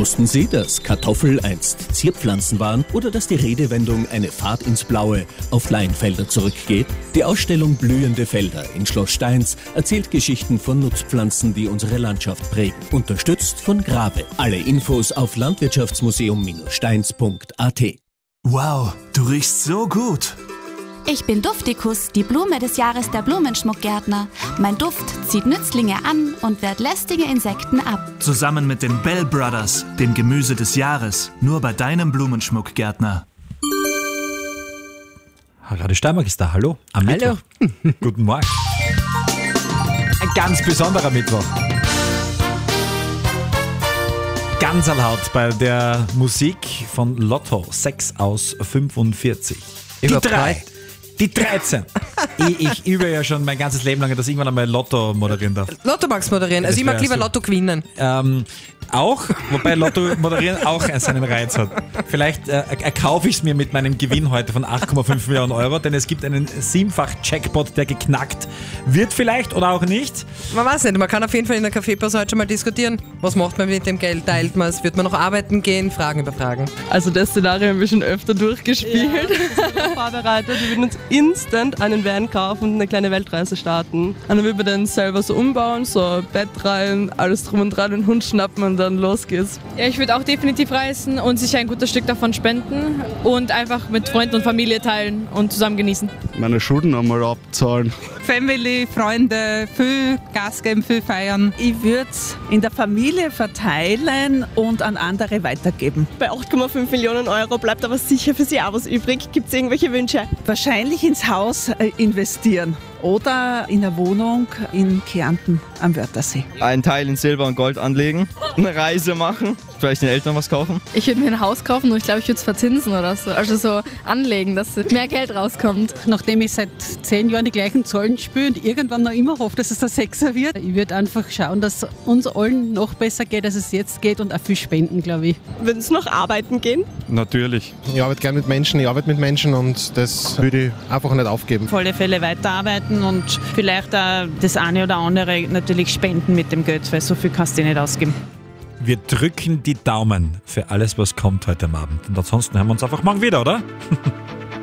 Wussten Sie, dass Kartoffel einst Zierpflanzen waren oder dass die Redewendung eine Fahrt ins Blaue auf Laienfelder zurückgeht? Die Ausstellung Blühende Felder in Schloss Steins erzählt Geschichten von Nutzpflanzen, die unsere Landschaft prägen. Unterstützt von Grabe. Alle Infos auf landwirtschaftsmuseum-steins.at. Wow, du riechst so gut. Ich bin Duftikus, die Blume des Jahres der Blumenschmuckgärtner. Mein Duft zieht Nützlinge an und wehrt lästige Insekten ab. Zusammen mit den Bell Brothers, dem Gemüse des Jahres. Nur bei deinem Blumenschmuckgärtner. Radio Steiermark ist da. Hallo. Am Mittwoch. Guten Morgen. Ein ganz besonderer Mittwoch. Ganz laut bei der Musik von Lotto. 6 aus 45. Die 13. Ich übe ja schon mein ganzes Leben lang, dass ich irgendwann einmal Lotto moderieren darf. Lotto magst moderieren. Also ich mag lieber Lotto gewinnen. Auch, wobei Lotto moderieren auch seinen Reiz hat. Vielleicht erkaufe ich es mir mit meinem Gewinn heute von 8,5 Millionen Euro, denn es gibt einen 7-fach-Jackpot, der geknackt wird vielleicht oder auch nicht. Man weiß nicht, man kann auf jeden Fall in der Kaffeepause heute schon mal diskutieren. Was macht man mit dem Geld? Teilt man es? Wird man noch arbeiten gehen? Fragen über Fragen. Also das Szenario haben wir schon öfter durchgespielt. Ja, vorbereitet. Wir würden uns instant einen Van kaufen und eine kleine Weltreise starten. Und dann würden wir dann selber so umbauen, so ein Bett rein, alles drum und dran, den Hund schnappen und dann los geht's. Ja, ich würde auch definitiv reisen und sicher ein gutes Stück davon spenden und einfach mit Freunden und Familie teilen und zusammen genießen. Meine Schulden einmal abzahlen. Family, Freunde, viel Gas geben, viel feiern. Ich würde es in der Familie verteilen und an andere weitergeben. Bei 8,5 Millionen Euro bleibt aber sicher für Sie auch was übrig. Gibt es irgendwelche Wünsche? Wahrscheinlich ins Haus investieren oder in eine Wohnung in Kärnten am Wörthersee. Einen Teil in Silber und Gold anlegen, eine Reise machen, vielleicht den Eltern was kaufen. Ich würde mir ein Haus kaufen und ich glaube, ich würde es verzinsen oder so. Also so anlegen, dass mehr Geld rauskommt. Nachdem ich seit 10 Jahren die gleichen Zahlen spiele und irgendwann noch immer hoffe, dass es der Sechser wird, ich würde einfach schauen, dass uns allen noch besser geht, als es jetzt geht und auch viel spenden, glaube ich. Würden Sie noch arbeiten gehen? Natürlich. Ich arbeite gerne mit Menschen, und das würde ich einfach nicht aufgeben. Auf alle Fälle weiterarbeiten und vielleicht auch das eine oder andere natürlich spenden mit dem Geld, weil so viel kannst du nicht ausgeben. Wir drücken die Daumen für alles, was kommt heute am Abend. Und ansonsten hören wir uns einfach morgen wieder, oder?